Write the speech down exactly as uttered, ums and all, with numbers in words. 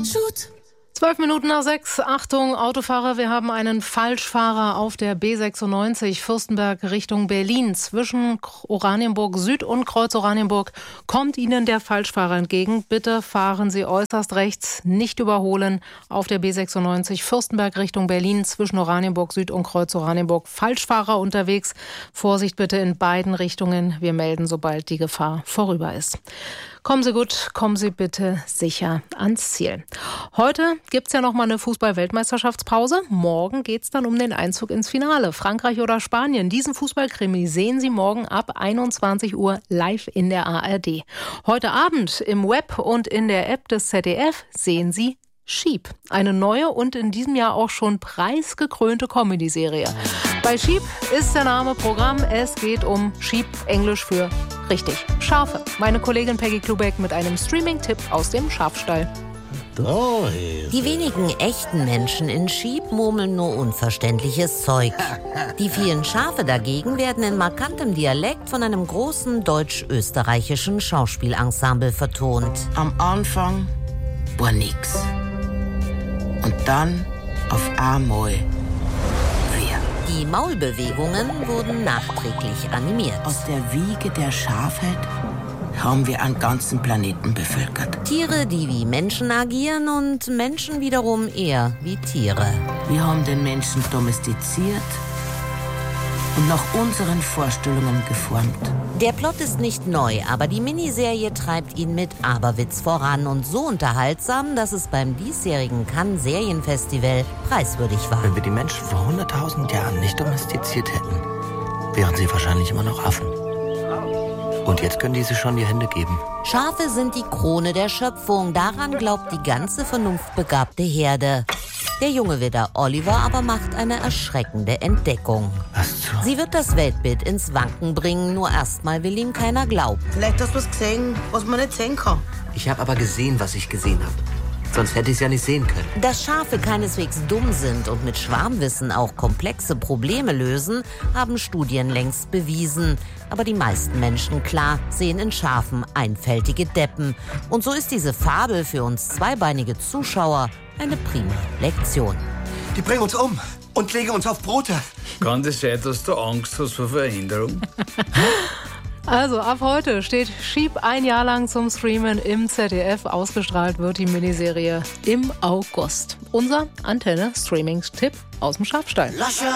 Shoot. Zwölf Minuten nach sechs. Achtung, Autofahrer, wir haben einen Falschfahrer auf der B sechsundneunzig Fürstenberg Richtung Berlin. Zwischen Oranienburg Süd und Kreuz Oranienburg kommt Ihnen der Falschfahrer entgegen. Bitte fahren Sie äußerst rechts, nicht überholen auf der B sechsundneunzig Fürstenberg Richtung Berlin. Zwischen Oranienburg Süd und Kreuz Oranienburg Falschfahrer unterwegs. Vorsicht bitte in beiden Richtungen. Wir melden, sobald die Gefahr vorüber ist. Kommen Sie gut, kommen Sie bitte sicher ans Ziel. Heute gibt's ja noch mal eine Fußball-Weltmeisterschaftspause. Morgen geht's dann um den Einzug ins Finale. Frankreich oder Spanien. Diesen Fußballkrimi sehen Sie morgen ab einundzwanzig Uhr live in der A R D. Heute Abend im Web und in der App des Z D F sehen Sie Sheep. Eine neue und in diesem Jahr auch schon preisgekrönte Comedy-Serie. Bei Sheep ist der Name Programm. Es geht um Sheep, Englisch für richtig Schafe. Meine Kollegin Peggy Klubeck mit einem Streaming-Tipp aus dem Schafstall. Die wenigen echten Menschen in Sheep murmeln nur unverständliches Zeug. Die vielen Schafe dagegen werden in markantem Dialekt von einem großen deutsch-österreichischen Schauspielensemble vertont. Am Anfang war nix. Und dann auf einmal wir. Die Maulbewegungen wurden nachträglich animiert. Aus der Wiege der Schafheit haben wir einen ganzen Planeten bevölkert. Tiere, die wie Menschen agieren und Menschen wiederum eher wie Tiere. Wir haben den Menschen domestiziert und nach unseren Vorstellungen geformt. Der Plot ist nicht neu, aber die Miniserie treibt ihn mit Aberwitz voran und so unterhaltsam, dass es beim diesjährigen Cannes Serienfestival preiswürdig war. Wenn wir die Menschen vor hunderttausend Jahren nicht domestiziert hätten, wären sie wahrscheinlich immer noch Affen. Und jetzt können diese schon die Hände geben. Schafe sind die Krone der Schöpfung, daran glaubt die ganze vernunftbegabte Herde. Der junge Widder Oliver aber macht eine erschreckende Entdeckung. Was zur... Sie wird das Weltbild ins Wanken bringen, nur erstmal will ihm keiner glauben. Vielleicht hast du was gesehen, was man nicht sehen kann. Ich habe aber gesehen, was ich gesehen habe. Sonst hätte ich es ja nicht sehen können. Dass Schafe keineswegs dumm sind und mit Schwarmwissen auch komplexe Probleme lösen, haben Studien längst bewiesen. Aber die meisten Menschen, klar, sehen in Schafen einfältige Deppen. Und so ist diese Fabel für uns zweibeinige Zuschauer eine prima Lektion. Die bringen uns um und legen uns auf Brote. Kann das sein, dass du Angst hast vor Veränderung? Also ab heute steht Sheep ein Jahr lang zum Streamen im Z D F. Ausgestrahlt wird die Miniserie im August. Unser Antenne-Streaming-Tipp aus dem Schafstall. Lascia